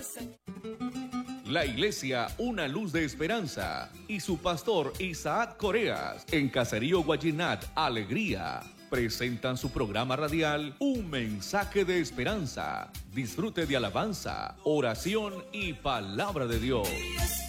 La Iglesia Una Luz de Esperanza y su pastor Isaac Coreas en Caserío Guayinat, Alegría, presentan su programa radial Un Mensaje de Esperanza. Disfrute de alabanza, oración y palabra de Dios.